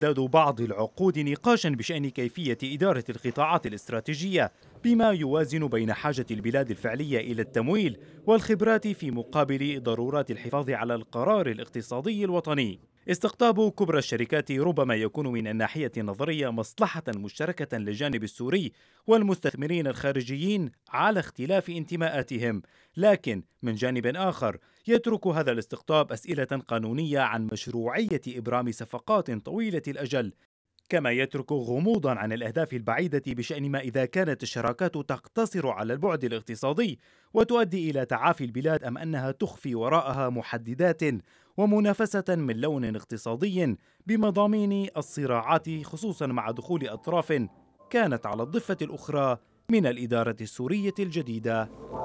بعض العقود نقاشا بشأن كيفية إدارة القطاعات الاستراتيجية، بما يوازن بين حاجة البلاد الفعلية إلى التمويل والخبرات في مقابل ضرورات الحفاظ على القرار الاقتصادي الوطني. استقطاب كبرى الشركات ربما يكون من الناحية النظرية مصلحة مشتركة للجانب السوري والمستثمرين الخارجيين على اختلاف انتماءاتهم، لكن من جانب آخر يترك هذا الاستقطاب أسئلة قانونية عن مشروعية إبرام صفقات طويلة الأجل، كما يترك غموضا عن الأهداف البعيدة بشأن ما إذا كانت الشراكات تقتصر على البعد الاقتصادي وتؤدي إلى تعافي البلاد، أم أنها تخفي وراءها محددات ومنافسة من لون اقتصادي بمضامين الصراعات، خصوصا مع دخول أطراف كانت على الضفة الأخرى من الإدارة السورية الجديدة.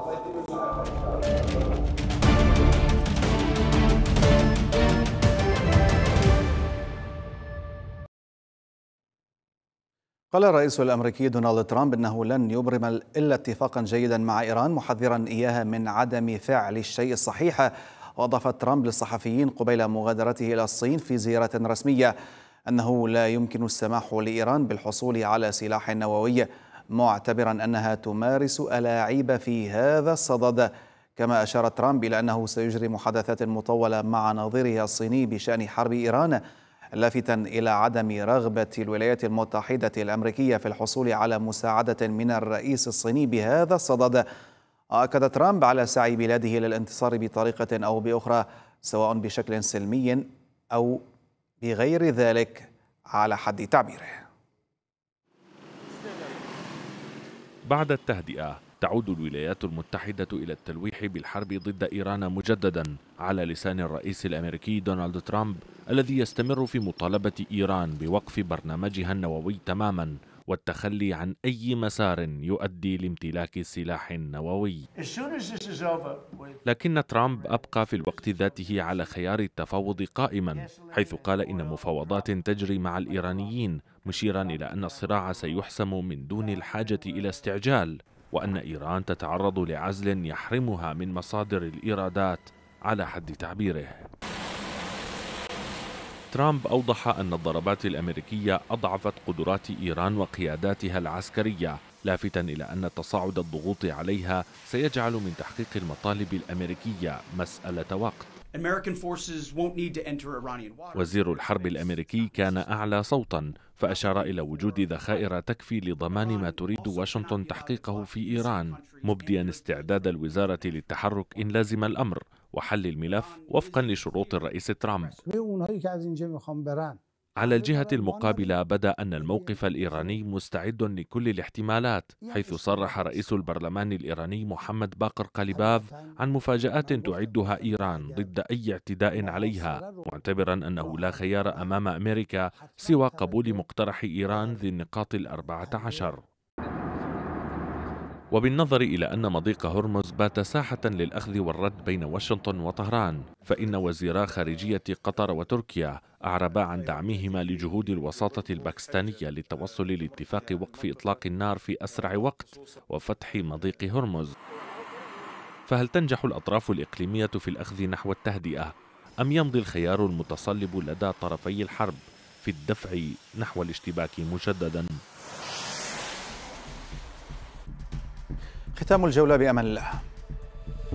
قال الرئيس الأمريكي دونالد ترامب إنه لن يبرم إلا اتفاقا جيدا مع إيران، محذرا إياها من عدم فعل الشيء الصحيح. وأضاف ترامب للصحفيين قبيل مغادرته إلى الصين في زيارة رسمية أنه لا يمكن السماح لإيران بالحصول على سلاح نووي، معتبرا أنها تمارس ألاعيب في هذا الصدد. كما أشار ترامب إلى أنه سيجري محادثات مطولة مع نظيره الصيني بشأن حرب إيران، لافتا إلى عدم رغبة الولايات المتحدة الأمريكية في الحصول على مساعدة من الرئيس الصيني بهذا الصدد. أكد ترامب على سعي بلاده للانتصار بطريقة أو بأخرى، سواء بشكل سلمي أو بغير ذلك على حد تعبيره. بعد التهدئة تعود الولايات المتحدة إلى التلويح بالحرب ضد إيران مجددا على لسان الرئيس الأمريكي دونالد ترامب، الذي يستمر في مطالبة إيران بوقف برنامجها النووي تماما والتخلي عن أي مسار يؤدي لامتلاك سلاح نووي. لكن ترامب أبقى في الوقت ذاته على خيار التفاوض قائما، حيث قال إن مفاوضات تجري مع الإيرانيين، مشيرا إلى أن الصراع سيحسم من دون الحاجة إلى استعجال، وأن إيران تتعرض لعزل يحرمها من مصادر الإيرادات على حد تعبيره. ترامب أوضح أن الضربات الأمريكية أضعفت قدرات إيران وقياداتها العسكرية، لافتاً إلى أن تصاعد الضغوط عليها سيجعل من تحقيق المطالب الأمريكية مسألة وقت. وزير الحرب الأمريكي كان أعلى صوتاً، فأشار إلى وجود ذخائر تكفي لضمان ما تريد واشنطن تحقيقه في إيران، مبدياً استعداد الوزارة للتحرك إن لازم الأمر وحل الملف وفقاً لشروط الرئيس ترامب. على الجهة المقابلة بدا أن الموقف الإيراني مستعد لكل الاحتمالات، حيث صرح رئيس البرلمان الإيراني محمد باقر قاليباف عن مفاجآت تعدها إيران ضد أي اعتداء عليها، معتبرا أنه لا خيار أمام أمريكا سوى قبول مقترح إيران ذي النقاط 14. وبالنظر إلى أن مضيق هرمز بات ساحة للأخذ والرد بين واشنطن وطهران، فإن وزيرا خارجية قطر وتركيا أعربا عن دعمهما لجهود الوساطة الباكستانية للتوصل لاتفاق وقف إطلاق النار في أسرع وقت وفتح مضيق هرمز. فهل تنجح الأطراف الإقليمية في الأخذ نحو التهدئة، أم يمضي الخيار المتصلب لدى طرفي الحرب في الدفع نحو الاشتباك مجددا؟ ختام الجولة بأمان الله.